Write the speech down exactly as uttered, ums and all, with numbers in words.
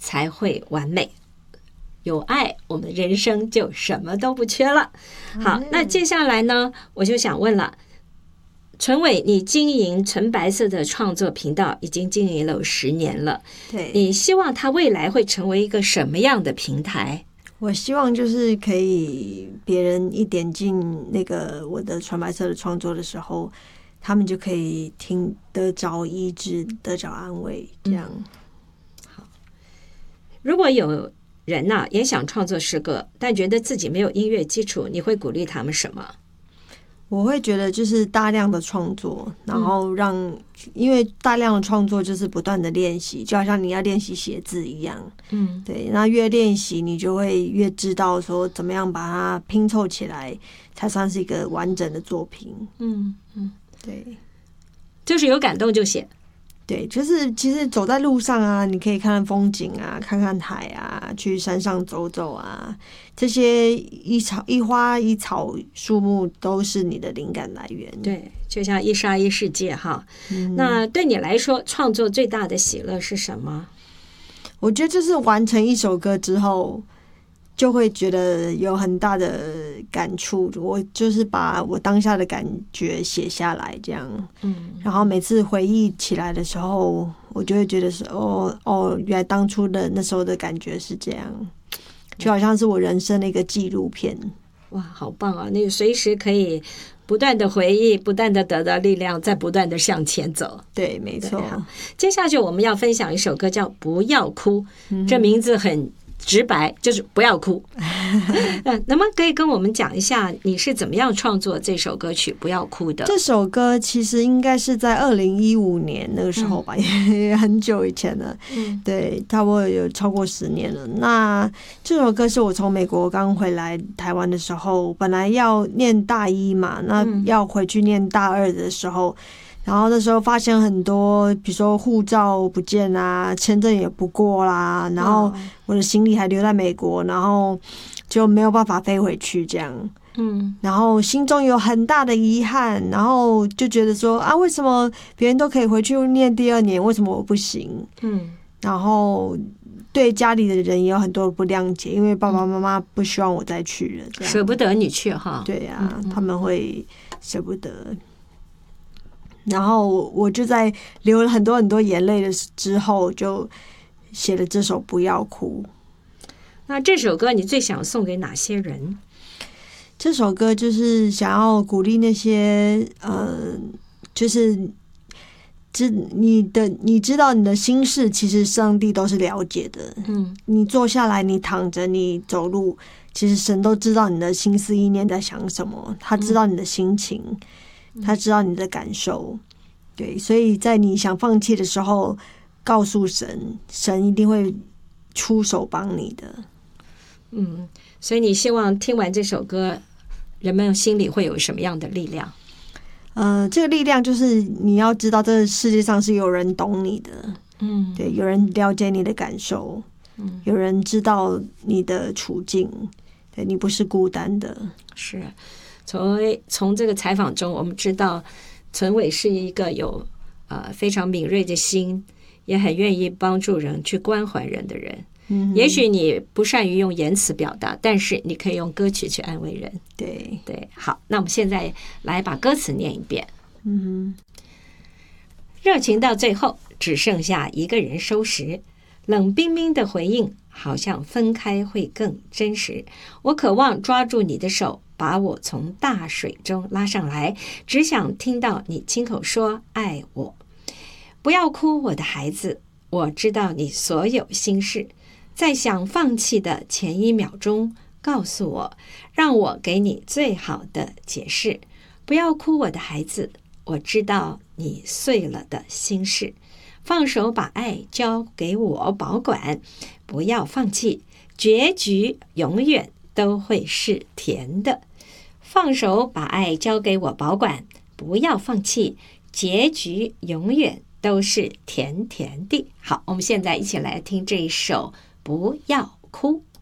才会完美。有爱，我们人生就什么都不缺了。好，那接下来呢，我就想问了，纯伟，你经营纯白色的创作频道已经经营了有十年了， 对， 你希望它未来会成为一个什么样的平台？ 我希望就是可以别人一点进那个我的纯白色的创作的时候，他们就可以听得着医治，得着安慰，这样。嗯、 好，如果有人呐、啊、也想创作诗歌，但觉得自己没有音乐基础，你会鼓励他们什么？ 我会觉得就是大量的创作，然后让、嗯、因为大量的创作就是不断的练习，就好像你要练习写字一样。嗯，对，那越练习你就会越知道说怎么样把它拼凑起来，才算是一个完整的作品。嗯嗯，对， 就是有感动就写。 对，就是其实走在路上啊，你可以看看风景啊，看看海啊，去山上走走啊，这些一草一花一草树木都是你的灵感来源。 对，就像一沙一世界哈。嗯、那对你来说，创作最大的喜乐是什么？ 我觉得就是完成一首歌之后，就会觉得有很大的感触。我就是把我当下的感觉写下来，这样。嗯。然后每次回忆起来的时候，我就会觉得是哦哦，原来当初的那时候的感觉是这样，就好像是我人生的一个纪录片。 哇，好棒啊！那个随时可以不断的回忆，不断的得到力量，再不断的向前走。 对，没错。 接下去我们要分享一首歌，叫《不要哭》，嗯、这名字很直白，就是不要哭。能不能可以跟我们讲一下你是怎么样创作这首歌曲《不要哭》的？ 这首歌其实应该是在二零一五年那个时候吧，嗯、也很久以前了。嗯，对，差不多有超过十年了。那这首歌是我从美国刚回来台湾的时候，本来要念大一嘛，那要回去念大二的时候。然后那时候发现很多，比如说护照不见啊，签证也不过啦，然后我的行李还留在美国，然后就没有办法飞回去这样。嗯，然后心中有很大的遗憾，然后就觉得说啊，为什么别人都可以回去念第二年，为什么我不行？嗯，然后对家里的人也有很多不谅解，因为爸爸妈妈不希望我再去了，这样舍不得你去哈。 对啊，嗯嗯他们会舍不得。然后我就在流了很多很多眼泪的之后，就写了这首《不要哭》。 那这首歌你最想送给哪些人？ 这首歌就是想要鼓励那些呃，就是知你的你知道你的心事，其实上帝都是了解的。嗯，你坐下来，你躺着，你走路，其实神都知道你的心思意念在想什么，他知道你的心情。嗯他知道你的感受，对，所以在你想放弃的时候，告诉神，神一定会出手帮你的。 嗯，所以你希望听完这首歌，人们心里会有什么样的力量？ 呃，这个力量就是你要知道，这个世界上是有人懂你的，嗯，对，有人了解你的感受，嗯，有人知道你的处境，对，你不是孤单的， 是。从从这个采访中，我们知道存伟是一个有呃非常敏锐的心，也很愿意帮助人、去关怀人的人。嗯，也许你不善于用言辞表达，但是你可以用歌曲去安慰人。 对对，好，那我们现在来把歌词念一遍。 嗯， 热情到最后只剩下一个人收拾，冷冰冰的回应好像分开会更真实。我渴望抓住你的手，把我从大水中拉上来，只想听到你亲口说爱我。不要哭，我的孩子，我知道你所有心事，在想放弃的前一秒钟告诉我，让我给你最好的解释。不要哭，我的孩子，我知道你碎了的心事，放手把爱交给我保管，不要放弃，结局永远都会是甜的。放手把爱交给我保管，不要放弃，结局永远都是甜甜的。好，我们现在一起来听这一首《不要哭》。